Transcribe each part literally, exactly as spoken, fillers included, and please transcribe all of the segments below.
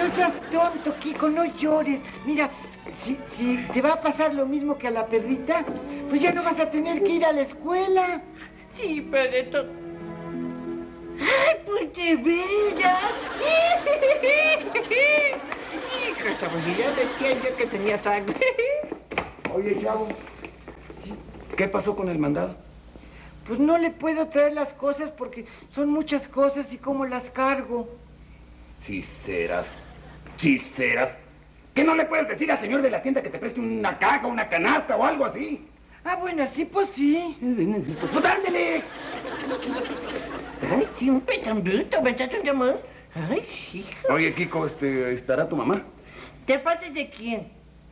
no seas tonto, Kiko, no llores. Mira, si, si te va a pasar lo mismo que a la perrita, pues ya no vas a tener que ir a la escuela. Sí, perrito. ¡Ay, pues de veras! Hijo, chavo, si ya decía yo que tenía sangre. Oye, chavo, Sí. ¿qué pasó con el mandado? Pues no le puedo traer las cosas porque son muchas cosas y cómo las cargo. Si serás, si serás. ¿Qué no le puedes decir al señor de la tienda que te preste una caja, una canasta o algo así? Ah, bueno, sí, pues sí. Pues, pues ándele. Ay, siempre tan bruto, ¿verdad, don Ramón? Ay, hijo. Oye, Kiko, este, ¿estará tu mamá? ¿De parte de quién?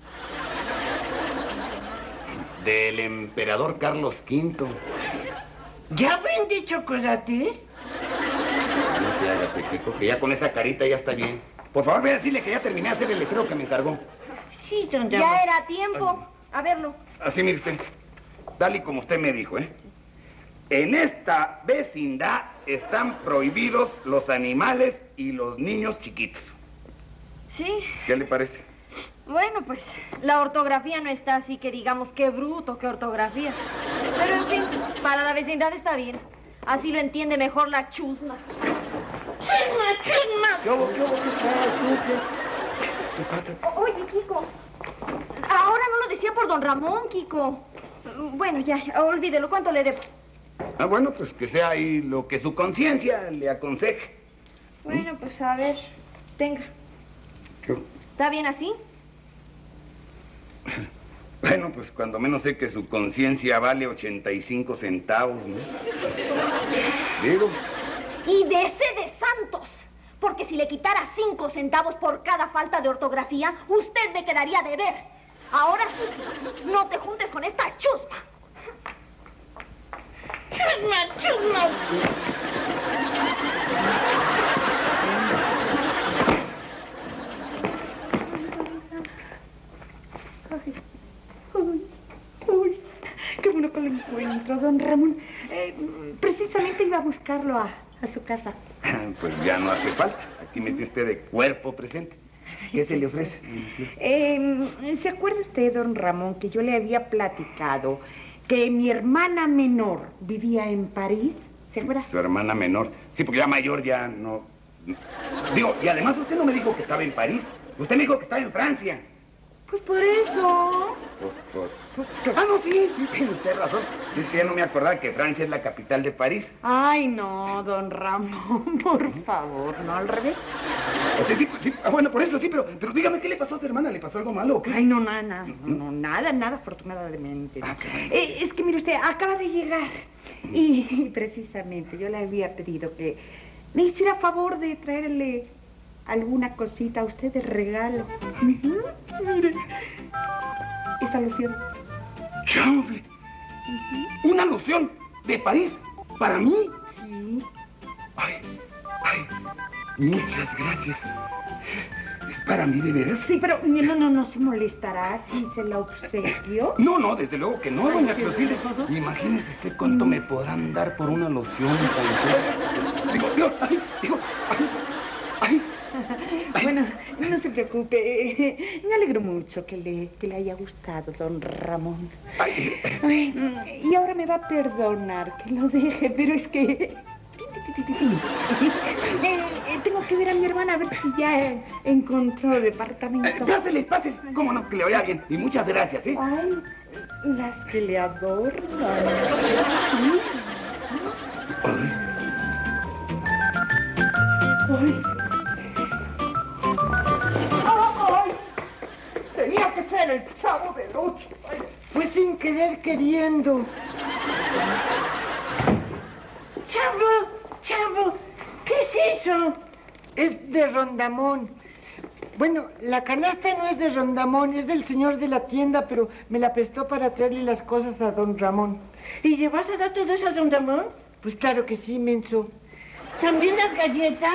Del emperador Carlos quinto. ¿Ya vende chocolates? No te hagas, eh, Kiko, que ya con esa carita ya está bien. Por favor, ve a decirle que ya terminé de hacer el letrero que me encargó. Sí, don Ramón. Ya era tiempo. A verlo. Así, mire usted. Tal y como usted me dijo, ¿eh? En esta vecindad están prohibidos los animales y los niños chiquitos. Sí. ¿Qué le parece? Bueno, pues la ortografía no está así que digamos qué bruto, qué ortografía. Pero en fin, para la vecindad está bien. Así lo entiende mejor la chusma. ¡Chusma, chusma! ¿Qué hubo, qué hubo, qué traes tú? ¿Qué, qué pasa? O- Oye, Kiko. Ahora no lo decía por don Ramón, Kiko. Bueno, ya, olvídelo. ¿Cuánto le debo? Ah, bueno, pues que sea ahí lo que su conciencia le aconseje. Bueno, pues a ver. Tenga. ¿Qué hubo? ¿Está bien así? Bueno, pues cuando menos sé que su conciencia vale ochenta y cinco centavos, ¿no? Digo. Y dese de santos. Porque si le quitara cinco centavos por cada falta de ortografía, usted me quedaría de ver. Ahora sí, Kiko, no te juntes con esta chusma. ¡Chusma, chusma! Uy, uy, qué bueno que lo encuentro, don Ramón. Eh, precisamente iba a buscarlo a, a su casa. Pues ya no hace falta. Aquí metió usted de cuerpo presente. ¿Qué se le ofrece? Eh, ¿Se acuerda usted, don Ramón, que yo le había platicado que mi hermana menor vivía en París? ¿Se acuerda? Su hermana menor. Sí, porque ya mayor ya no... no. Digo, y además usted no me dijo que estaba en París. Usted me dijo que estaba en Francia. Pues por eso. Pues por... Ah, no, sí, sí, tiene usted razón. Sí, es que ya no me acordaba que Francia es la capital de París. Ay, no, don Ramón, por favor, no al revés. Sí, sí, sí, ah, bueno, por eso sí, pero, pero dígame, ¿qué le pasó a su hermana? ¿Le pasó algo malo o qué? Ay, no, nada, nada, no, no, nada, nada, afortunadamente. Ah, eh, es que, mire usted, acaba de llegar y, y precisamente yo le había pedido que me hiciera favor de traerle alguna cosita a usted de regalo. Ujú, mire, esta loción. ¡Chave! ¿Una loción de París? ¿Para mí? Sí. Ay, ay, muchas gracias. ¿Es para mí de veras? Sí, pero no, no, no se molestará si se la obsequio. No, no, desde luego que no, doña Clotilde. Imagínese usted cuánto me podrán dar por una loción, francesa. Digo, digo, ay, digo, ay, ay. Bueno, no se preocupe. Me alegro mucho que le, que le haya gustado, don Ramón. Ay. Ay, y ahora me va a perdonar que lo deje, pero es que... Eh, eh, tengo que ver a mi hermana a ver si ya eh, encontró departamento. Eh, pásele, pásele. Cómo no, que le vaya bien. Y muchas gracias, ¿eh? Ay, las que le adornan. Ay. Ay. ¡Ay! Tenía que ser el Chavo del Ocho. Ay. Fue sin querer queriendo. ¡Chavo! ¡Chavo! ¿Qué es eso? Es de Rondamón. Bueno, la canasta no es de Rondamón, es del señor de la tienda, pero me la prestó para traerle las cosas a don Ramón. ¿Y le vas a dar todo eso a don Ramón? Pues claro que sí, menso. ¿También las galletas?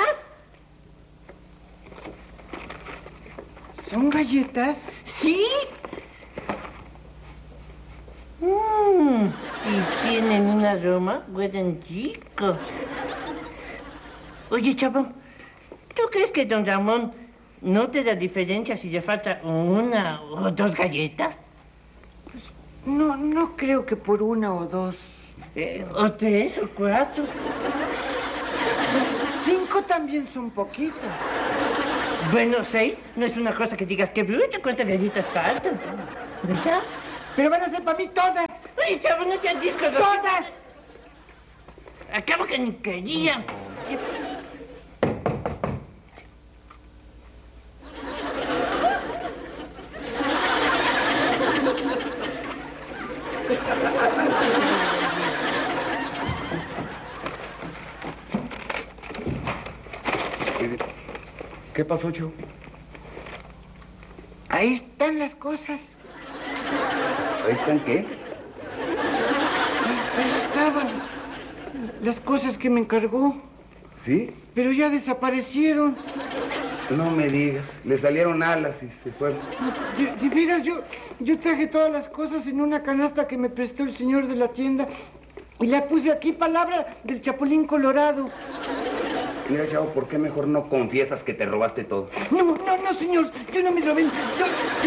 ¿Son galletas? ¿Sí? Mmm, y tienen un aroma, huelen rico. Oye, chavo, ¿tú crees que don Ramón ¿No te da diferencia si le falta una o dos galletas? No, no creo que por una o dos. Eh, ¿O tres o cuatro? Bueno, cinco también son poquitas. Bueno, seis no es una cosa que digas que bruto, ¿cuántas galletas faltan? ¿Verdad? Pero van a ser para mí todas. Ay, chavo, no seas disco. ¡Todas! Acabo que ni quería. ¿Qué pasó, Chavo? Ahí están las cosas. ¿Ahí están qué? Ahí estaban. Las cosas que me encargó. ¿Sí? Pero ya desaparecieron. No me digas. Le salieron alas y se fueron. De, de veras, yo, yo traje todas las cosas en una canasta que me prestó el señor de la tienda. Y la puse aquí, palabra del Chapulín Colorado. Mira, Chavo, ¿por qué mejor no confiesas que te robaste todo? No, no, no, señor. Yo no me robé. Yo, yo...